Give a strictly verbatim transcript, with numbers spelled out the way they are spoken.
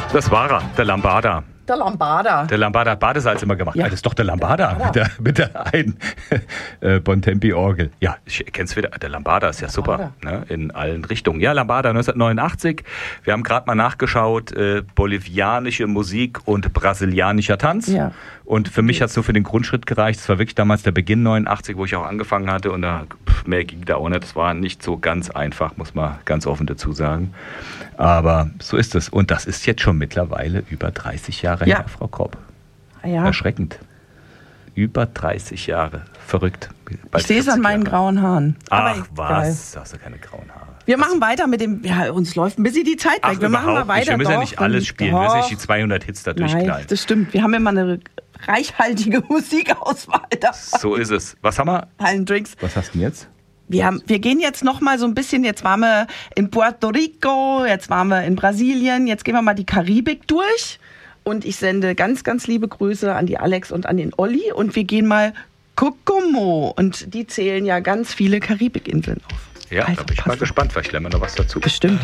Das war er, der Lambada. Der Lambada. Der Lambada hat Badesalz immer gemacht. Ja. Ah, das ist doch der Lambada, Lambada. mit der, mit der einen äh, Bontempi-Orgel. Ja, ich kenn's wieder. Der Lambada ist ja super, ne? In allen Richtungen. Ja, Lambada neunzehnhundertneunundachtzig. Wir haben gerade mal nachgeschaut, äh, bolivianische Musik und brasilianischer Tanz. Ja. Und für mich hat es nur für den Grundschritt gereicht. Es war wirklich damals der Beginn neunundachtzig, wo ich auch angefangen hatte. Und da pff, mehr ging da auch nicht. Das war nicht so ganz einfach, muss man ganz offen dazu sagen. Aber so ist es. Und das ist jetzt schon mittlerweile über dreißig Jahre Ja. her, Frau Kropp. Ja. Erschreckend. Über dreißig Jahre. Verrückt. Bald Ich sehe es an vierzig meinen Jahre. grauen Haaren. Ach, egal. was? Da hast du keine grauen Haare. Wir machen weiter mit dem, ja, uns läuft ein bisschen die Zeit weg. Ach, wir machen mal überhaupt nicht. weiter. Wir müssen ja doch, nicht alles und- spielen. Wir müssen nicht die doch. zweihundert Hits da Nein, durchknallen. das stimmt. Wir haben immer eine reichhaltige Musikauswahl da. So ist es. Was haben wir? Allen Drinks. Was hast du denn jetzt? Wir, haben, wir gehen jetzt noch mal so ein bisschen, jetzt waren wir in Puerto Rico, jetzt waren wir in Brasilien, jetzt gehen wir mal die Karibik durch. Und ich sende ganz, ganz liebe Grüße an die Alex und an den Olli. Und wir gehen mal Kokomo. Und die zählen ja ganz viele Karibikinseln auf. Ja, Also, da bin ich pass mal auf. gespannt. Vielleicht lernen wir noch was dazu. Bestimmt.